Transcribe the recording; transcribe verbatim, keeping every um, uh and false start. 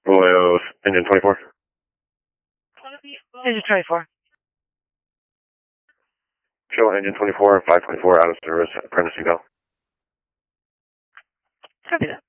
Royals, engine twenty-four. Engine twenty-four. Show engine twenty-four, five twenty-four out of service, apprentice go. Copy that.